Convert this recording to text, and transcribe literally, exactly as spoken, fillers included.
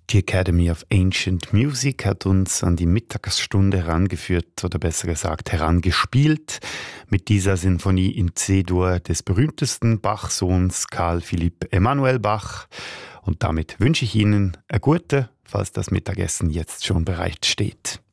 Die Academy of Ancient Music hat uns an die Mittagsstunde herangeführt, oder besser gesagt herangespielt, mit dieser Sinfonie in C-Dur des berühmtesten Bach-Sohns Karl Philipp Emanuel Bach. Und damit wünsche ich Ihnen eine gute, falls das Mittagessen jetzt schon bereitsteht.